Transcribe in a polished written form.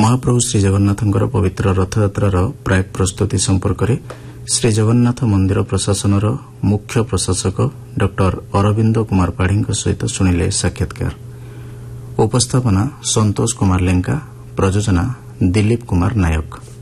महाप्रभु श्रीजगन्नाथଙ୍କର पवित्र रथयात्रार प्राय प्रस्तुति संपर्क में श्रीजगन्नाथ मंदिर प्रशासन मुख्य प्रशासक डॉ अरविंद कुमार पाढ़ी सहित शुणिले साक्षात्कार। उपस्थापना संतोष कुमार लेंका, प्रयोजना दिलीप कुमार नायक।